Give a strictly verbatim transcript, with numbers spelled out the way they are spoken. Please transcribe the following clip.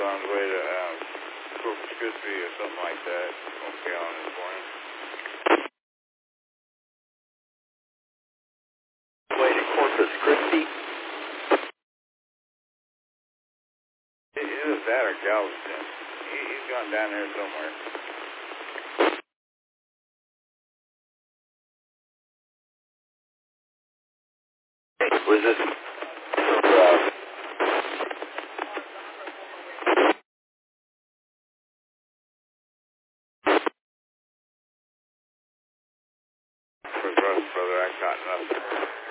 on his way to um, Corpus Christi or something like that. Won't be on this morning. Way to Corpus Christi. Either that or Galveston. He, he's gone down there somewhere. Was this uh, For brother, brother, I got nothing.